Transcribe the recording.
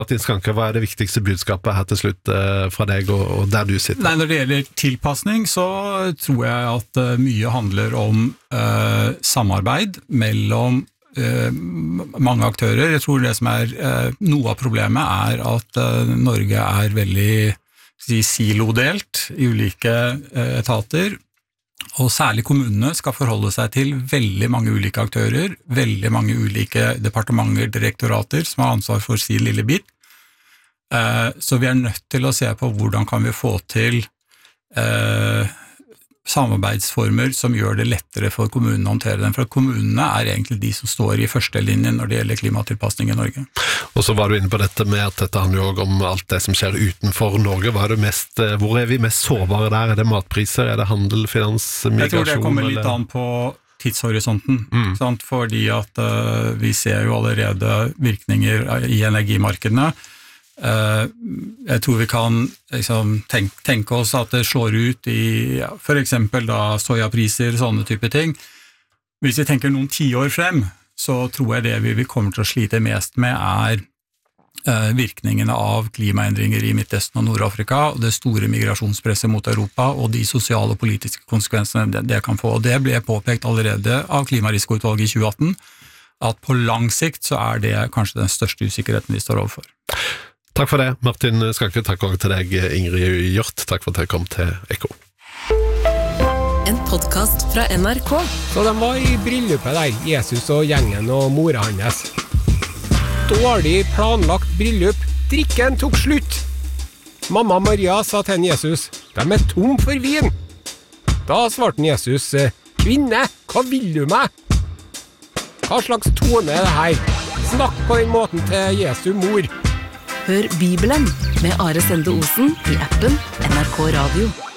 Martin Skanke, hva det viktigste budskapet her til slutt fra deg og der du sitter? Nei, når det gjelder tilpasning, så tror jeg at mye handler om samarbeid mellom mange aktører. Jeg tror det som noe av problemet at Norge veldig silodelt i ulike etater, og særlig kommunene skal forholde seg til veldig mange ulike aktører, veldig mange ulike departementer, direktorater som har ansvar for sin lille bit. Så vi nødt til å se på hvordan kan vi få til samarbeidsformer som gjør det lettere for kommunene å håndtere den, for at kommunene egentlig de som står i første linjen når det gjelder klimatilpasning i Norge. Og så var du inne på dette med at dette handler jo om alt det som skjer utenfor Norge. Hvor vi mest sårbare der? Det matpriser? Det handel, finans, migrasjon? Jeg tror det kommer litt an på tidshorisonten, sant? Fordi at vi ser jo allerede virkninger i energimarkedene. Jeg tror vi kan liksom, tenke oss at det slår ut i for eksempel da sojapriser, sånne type ting. Hvis vi tenker noen 10 år frem, så tror jeg det vi kommer til å slite mest med virkningene av klimaendringer i Midtøsten og Nord-Afrika, og det store migrasjonspresset mot Europa, og de sosiale og politiske konsekvensene det kan få. Og det ble påpekt allerede av Klimarisikoutvalget i 2018, at på lang sikt så det kanskje den største usikkerheten vi står overfor. Takk for det, Martin Skanke. Takk også til deg, Ingrid Hjort. Takk for at dere kom til Ekko. En podcast fra NRK. Så de var i bryllupet der, Jesus og gjengen og mora hans. Dårlig planlagt bryllup. Drikken tok slutt. Mamma Maria sa til Jesus, de tom for vin. Da svarte Jesus, kvinne, hva vil du meg? Hva slags tone det her? Snakk på den måten til Jesu mor. Hør Bibelen med Are Sende Osen i appen NRK Radio.